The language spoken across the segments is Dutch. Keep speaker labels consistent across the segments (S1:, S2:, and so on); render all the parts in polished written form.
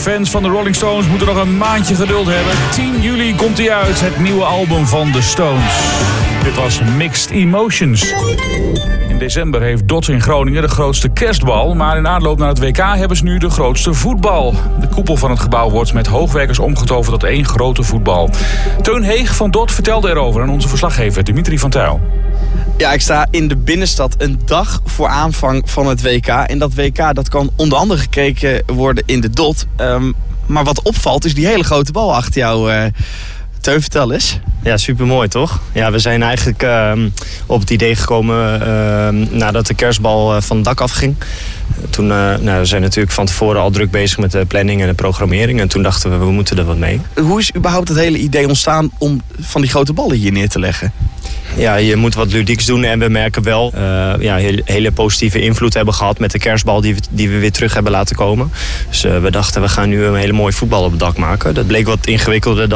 S1: Fans van de Rolling Stones moeten nog een maandje geduld hebben. 10 juli komt hij uit, het nieuwe album van de Stones. Dit was Mixed Emotions. In december heeft DOT in Groningen de grootste kerstbal. Maar in aanloop naar het WK hebben ze nu de grootste voetbal. De koepel van het gebouw wordt met hoogwerkers omgetoverd tot één grote voetbal. Teun Heeg van DOT vertelde erover aan onze verslaggever Dimitri van Tuyl.
S2: Ja, ik sta in de binnenstad een dag voor aanvang van het WK. En dat WK dat kan onder andere gekeken worden in de DOT. Maar wat opvalt is die hele grote bal achter jou. Teun, vertel eens.
S3: Ja, supermooi toch? Ja, we zijn eigenlijk op het idee gekomen nadat de kerstbal van het dak afging. Toen, we zijn natuurlijk van tevoren al druk bezig met de planning en de programmering. En toen dachten we moeten er wat mee.
S2: Hoe is überhaupt het hele idee ontstaan om van die grote ballen hier neer te leggen?
S3: Ja, je moet wat ludieks doen en we merken wel hele positieve invloed hebben gehad met de kerstbal die we weer terug hebben laten komen. Dus we dachten we gaan nu een hele mooie voetbal op het dak maken. Dat bleek wat ingewikkelder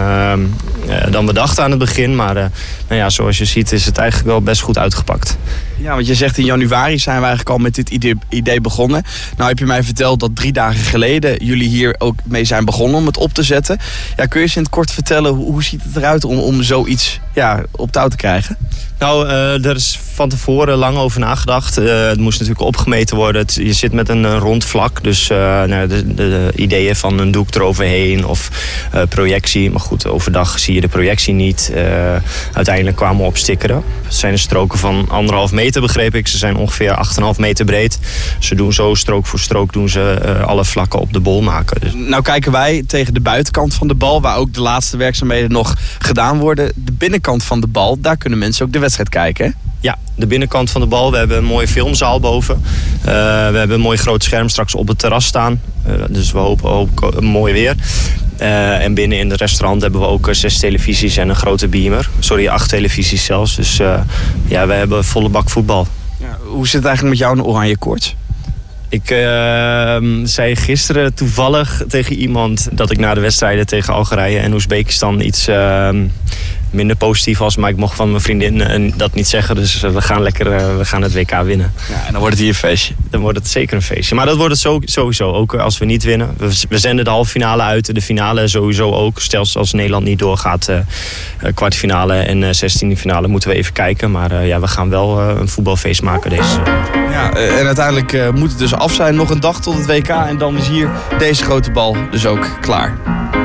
S3: dan we dachten aan het begin. Maar zoals je ziet is het eigenlijk wel best goed uitgepakt.
S2: Ja, want je zegt in januari zijn we eigenlijk al met dit idee begonnen. Nou heb je mij verteld dat 3 dagen geleden jullie hier ook mee zijn begonnen om het op te zetten. Ja, kun je eens in het kort vertellen hoe ziet het eruit om zoiets op touw te krijgen?
S3: Nou, er is van tevoren lang over nagedacht. Het moest natuurlijk opgemeten worden. Je zit met een rond vlak. Dus de ideeën van een doek eroverheen of projectie. Maar goed, overdag zie je de projectie niet. Uiteindelijk kwamen we op stickeren. Het zijn stroken van 1,5 meter, begreep ik. Ze zijn ongeveer 8,5 meter breed. Ze doen zo strook voor strook alle vlakken op de bol maken. Dus...
S2: Nou kijken wij tegen de buitenkant van de bal, waar ook de laatste werkzaamheden nog gedaan worden. De binnenkant van de bal, daar kunnen mensen ook de wedstrijd kijken, hè?
S3: Ja, de binnenkant van de bal. We hebben een mooie filmzaal boven. We hebben een mooi groot scherm straks op het terras staan. Dus we hopen ook mooi weer. En binnen in het restaurant hebben we ook 6 televisies en een grote beamer. 8 televisies zelfs. Dus we hebben volle bak voetbal.
S2: Ja, hoe zit het eigenlijk met jou in oranje koorts?
S3: Ik zei gisteren toevallig tegen iemand dat ik na de wedstrijden tegen Algerije en Oezbekistan iets minder positief was. Maar ik mocht van mijn vriendin dat niet zeggen. Dus we gaan het WK winnen.
S2: Ja, en dan wordt het hier een feestje.
S3: Dan wordt het zeker een feestje. Maar dat wordt het sowieso. Ook als we niet winnen. We zenden de halve finale uit. De finale sowieso ook. Stel als Nederland niet doorgaat. Kwartfinale en 16e finale moeten we even kijken. Maar we gaan wel een voetbalfeest maken deze seizoen.
S2: Ja, en uiteindelijk moet het dus af zijn. Nog een dag tot het WK. En dan is hier deze grote bal dus ook klaar.